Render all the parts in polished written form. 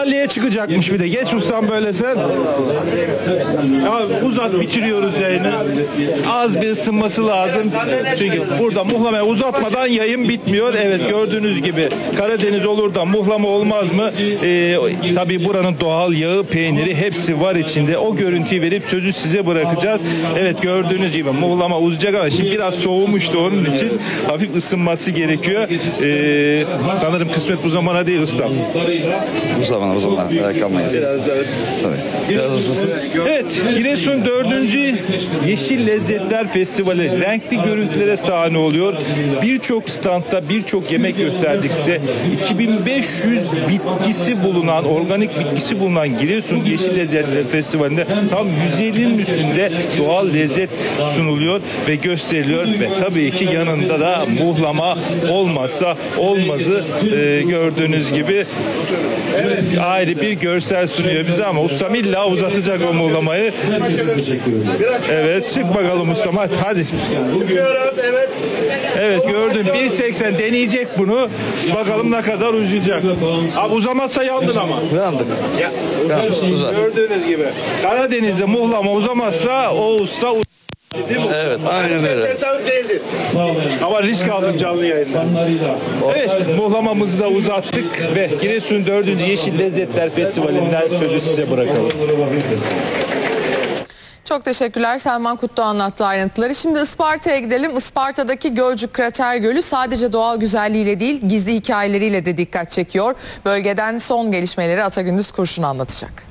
sandalyeye çıkacakmış bir de. Geç ustam böyle sen. Ya uzat, bitiriyoruz yayını. Az bir ısınması lazım. Çünkü burada muhlamaya uzatmadan yayın bitmiyor. Evet, gördüğünüz gibi Karadeniz olur da muhlama olmaz mı? Tabii buranın doğal yağı, peyniri hepsi var içinde. O görüntüyü verip sözü size bırakacağız. Evet, gördüğünüz gibi muhlama uzayacak ama şimdi biraz soğumuştu, onun için hafif ısınması gerekiyor. Sanırım kısmet bu zamana değil ustam. Bu zaman kalmayız. Biraz ısınsın. Evet, Giresun 4. Yeşil Lezzetler Festivali renkli görüntülere sahne oluyor. Birçok standta birçok yemek gösterdik size. 2500 bitkisi bulunan, organik bitkisi bulunan Giresun Yeşil Lezzetler Festivali'nde tam 150'nin üstünde doğal lezzet sunuluyor ve gösteriliyor ve tabii ki yanında da muhlama olmazsa olmazı, gördüğünüz gibi ayrı bir görsel sunuyor bize ama ustam illa uzatacak o muhlamayı. Evet, çık bakalım ustam, hadi. Evet, gördüm, 1.80 deneyecek bunu, bakalım ne kadar uzayacak. Abi uzamazsa yandın ama. Yandık. Gördüğünüz gibi Karadeniz'de muhlama uzamazsa o usta Evet, aynen öyle. Ama risk aldık canlı yayında. Evet, muhlamamızı da uzattık ve Giresun 4. Yeşil Lezzetler Festivali'nden sözü size bırakalım. Çok teşekkürler. Selman Kutlu anlattı ayrıntıları. Şimdi Isparta'ya gidelim. Isparta'daki Gölcük Krater Gölü sadece doğal güzelliğiyle değil, gizli hikayeleriyle de dikkat çekiyor. Bölgeden son gelişmeleri Atagündüz Kurşun anlatacak.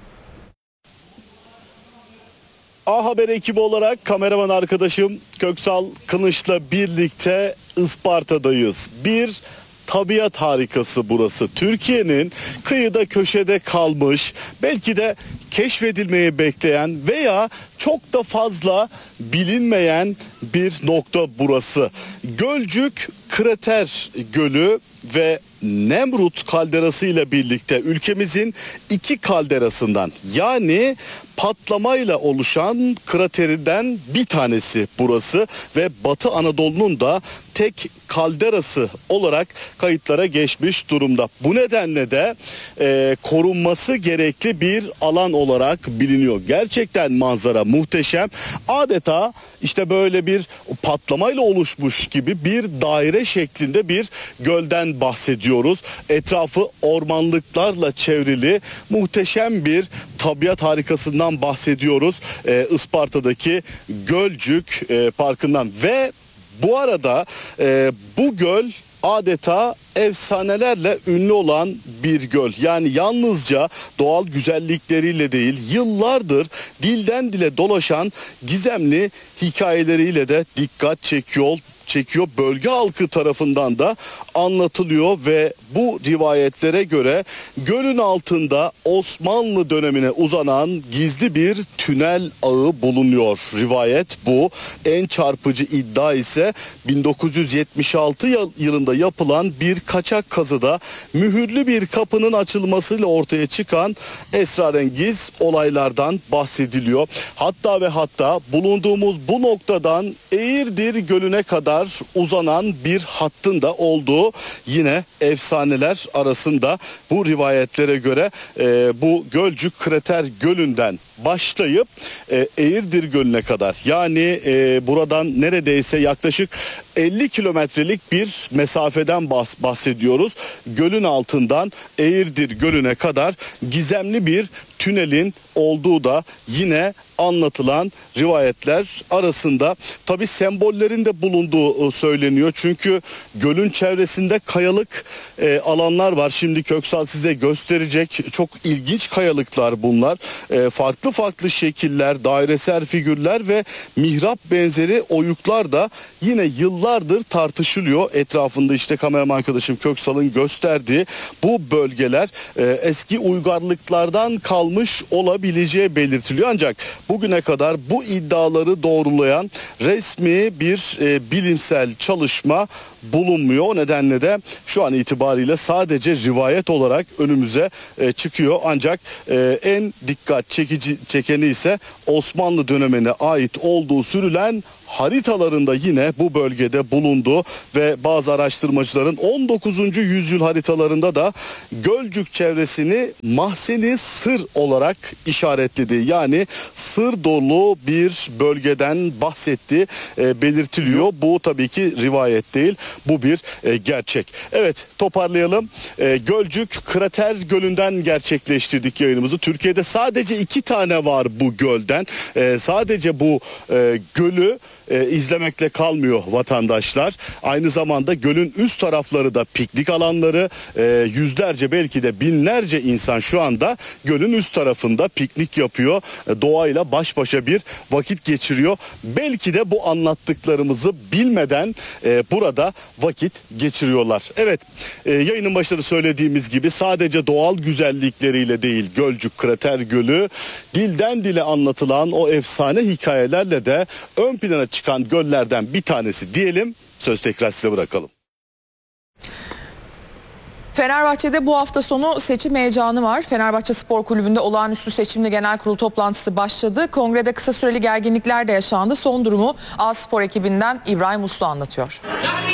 A Haber ekibi olarak kameraman arkadaşım Köksal Kılıç'la birlikte Isparta'dayız. Bir tabiat harikası burası. Türkiye'nin kıyıda köşede kalmış, belki de keşfedilmeyi bekleyen veya çok da fazla bilinmeyen bir nokta burası. Gölcük Krater Gölü ve Nemrut kalderası ile birlikte ülkemizin iki kalderasından, yani patlamayla oluşan kraterinden bir tanesi burası ve Batı Anadolu'nun da tek kalderası olarak kayıtlara geçmiş durumda. Bu nedenle de korunması gerekli bir alan olarak biliniyor. Gerçekten manzara muhteşem. Adeta işte böyle bir patlamayla oluşmuş gibi bir daire şeklinde bir gölden bahsediyoruz. Etrafı ormanlıklarla çevrili muhteşem bir tabiat harikasından bahsediyoruz. Isparta'daki Gölcük Parkı'ndan ve bu arada bu göl adeta efsanelerle ünlü olan bir göl. Yani yalnızca doğal güzellikleriyle değil, yıllardır dilden dile dolaşan gizemli hikayeleriyle de dikkat çekiyor. Bölge halkı tarafından da anlatılıyor ve bu rivayetlere göre gölün altında Osmanlı dönemine uzanan gizli bir tünel ağı bulunuyor. Rivayet bu. En çarpıcı iddia ise 1976 yılında yapılan bir kaçak kazıda mühürlü bir kapının açılmasıyla ortaya çıkan esrarengiz olaylardan bahsediliyor. Hatta ve hatta bulunduğumuz bu noktadan Eğirdir Gölü'ne kadar uzanan bir hattın da olduğu yine efsaneler arasında. Bu rivayetlere göre bu Gölcük Krater Gölü'nden başlayıp Eğirdir Gölü'ne kadar, yani buradan neredeyse yaklaşık 50 kilometrelik bir mesafeden bahsediyoruz. Gölün altından Eğirdir Gölü'ne kadar gizemli bir tünelin olduğu da yine anlatılan rivayetler arasında. Tabi sembollerin de bulunduğu söyleniyor. Çünkü gölün çevresinde kayalık alanlar var. Şimdi Köksal size gösterecek. Çok ilginç kayalıklar bunlar. Farklı şekiller, dairesel figürler ve mihrap benzeri oyuklar da yine yıllardır tartışılıyor. Etrafında işte kameraman arkadaşım Köksal'ın gösterdiği bu bölgeler eski uygarlıklardan kalmış olabileceği belirtiliyor. Ancak bugüne kadar bu iddiaları doğrulayan resmi bir bilimsel çalışma bulunmuyor. O nedenle de şu an itibariyle sadece rivayet olarak önümüze çıkıyor. Ancak en dikkat çekeni ise Osmanlı dönemine ait olduğu sürülen haritalarında yine bu bölgede bulundu ve bazı araştırmacıların 19. yüzyıl haritalarında da Gölcük çevresini Mahzeni Sır olarak işaretledi. Yani sır dolu bir bölgeden bahsetti, belirtiliyor. Bu tabii ki rivayet değil, bu bir gerçek. Evet, toparlayalım. Gölcük Krater Gölü'nden gerçekleştirdik yayınımızı. Türkiye'de sadece 2 tane var bu gölden. Sadece bu gölü izlemekle kalmıyor vatandaşlar. Aynı zamanda gölün üst tarafları da piknik alanları. Yüzlerce, belki de binlerce insan şu anda gölün üst tarafında piknik yapıyor. Doğayla baş başa bir vakit geçiriyor. Belki de bu anlattıklarımızı bilmeden burada vakit geçiriyorlar. Evet, yayının başında söylediğimiz gibi sadece doğal güzellikleriyle değil Gölcük Krater Gölü, dilden dile anlatılan o efsane hikayelerle de ön plana çıkan göllerden bir tanesi diyelim. Söz tekrar size bırakalım. Fenerbahçe'de bu hafta sonu seçim heyecanı var. Fenerbahçe Spor Kulübü'nde olağanüstü seçimli genel kurul toplantısı başladı. Kongrede kısa süreli gerginlikler de yaşandı. Son durumu A-Spor ekibinden İbrahim Uslu anlatıyor.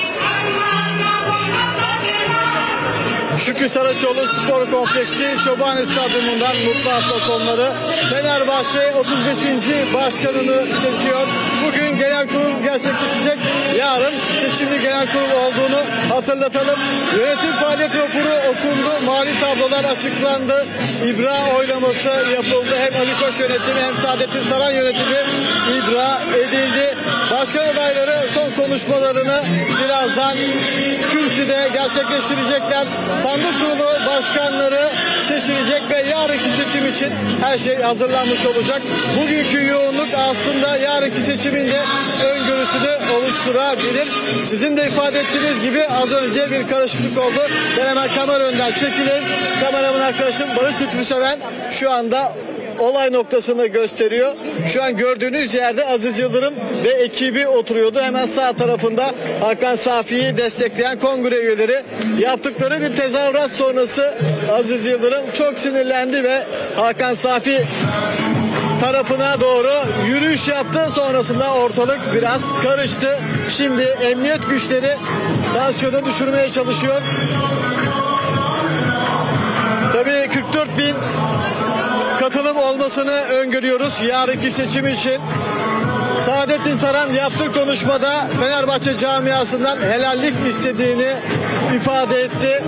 Şükrü Saraçoğlu Spor Kompleksi Çobani Stadyumundan mutlu hafta sonları. Fenerbahçe 35. başkanını seçiyor. Bugün genel kurul gerçekleşecek. Yarın seçimli genel kurul olduğunu hatırlatalım. Yönetim faaliyet raporu okundu. Mali tablolar açıklandı. İbra oylaması yapıldı. Hem Ali Koç yönetimi hem Saadettin Saran yönetimi ibra edildi. Başkan adayları son konuşmalarını birazdan kürsüde gerçekleştirecekler. Sandık kurulu başkanları seçilecek ve yarınki seçim için her şey hazırlanmış olacak. Bugünkü yoğunluk aslında yarınki seçimin de öngörüsünü oluşturabilir. Sizin de ifade ettiğiniz gibi az önce bir karışıklık oldu. Ben hemen kamera önden çekileyim. Kameraman arkadaşım Barış Lütfüseven şu anda olay noktasını gösteriyor. Şu an gördüğünüz yerde Aziz Yıldırım ve ekibi oturuyordu. Hemen sağ tarafında Hakan Safi'yi destekleyen kongre üyeleri. Yaptıkları bir tezahürat sonrası Aziz Yıldırım çok sinirlendi ve Hakan Safi tarafına doğru yürüyüş yaptı. Sonrasında ortalık biraz karıştı. Şimdi emniyet güçleri tansiyonu düşürmeye çalışıyor. Tabii 44.000 katılım olmasını öngörüyoruz yarınki seçim için. Saadettin Saran yaptığı konuşmada Fenerbahçe camiasından helallik istediğini ifade etti.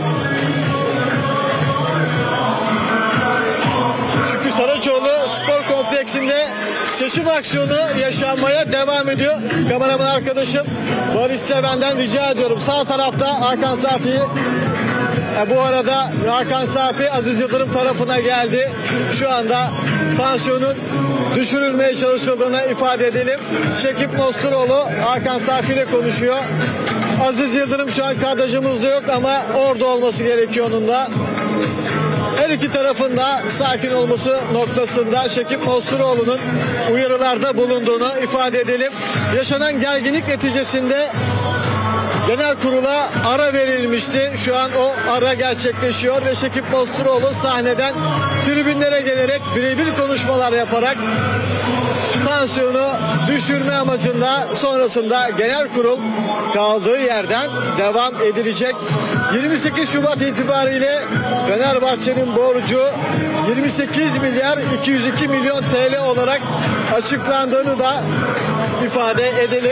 Şükrü Saraçoğlu Spor Kompleksinde seçim aksiyonu yaşanmaya devam ediyor. Kameraman arkadaşım Barış Seven'den rica ediyorum. Sağ tarafta Hakan Safi'yi. Bu arada Hakan Safi Aziz Yıldırım tarafına geldi. Şu anda tansiyonun düşürülmeye çalışıldığını ifade edelim. Şekip Mosturoğlu Hakan Safi ile konuşuyor. Aziz Yıldırım şu an kadrajımızda yok ama orada olması gerekiyor onun da. Her iki tarafında sakin olması noktasında Şekip Mosturoğlu'nun uyarılarda bulunduğunu ifade edelim. Yaşanan gerginlik neticesinde genel kurula ara verilmişti. Şu an o ara gerçekleşiyor ve Şekip Mosturoğlu sahneden tribünlere gelerek birebir konuşmalar yaparak tansiyonu düşürme amacında sonrasında genel kurul kaldığı yerden devam edilecek. 28 Şubat itibariyle Fenerbahçe'nin borcu 28 milyar 202 milyon TL olarak açıklandığını da ifade edelim.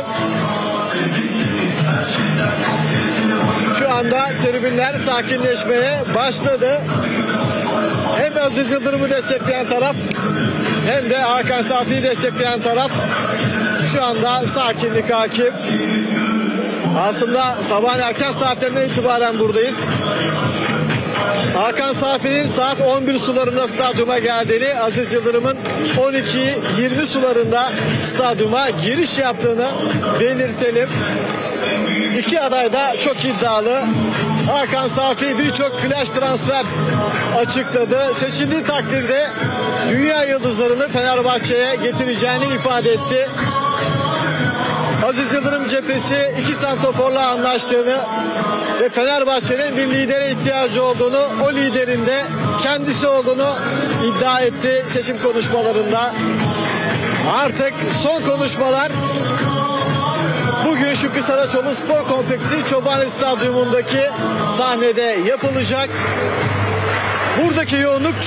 Şu anda tribünler sakinleşmeye başladı. Hem Aziz Yıldırım'ı destekleyen taraf hem de Hakan Safi'yi destekleyen taraf şu anda sakinlik hakim. Aslında sabahın erken saatlerinden itibaren buradayız. Hakan Safi'nin saat 11 sularında stadyuma geldiğini, Aziz Yıldırım'ın 12:20 sularında stadyuma giriş yaptığını belirtelim. İki aday da çok iddialı. Hakan Safi birçok flash transfer açıkladı. Seçildiği takdirde dünya yıldızlarını Fenerbahçe'ye getireceğini ifade etti. Aziz Yıldırım cephesi iki santraforla anlaştığını ve Fenerbahçe'nin bir lidere ihtiyacı olduğunu, o liderin de kendisi olduğunu iddia etti seçim konuşmalarında. Artık son konuşmalar bugün Şükrü Saraçoğlu Spor Kompleksi Çobani Stadyumundaki sahnede yapılacak. Buradaki yoğunluk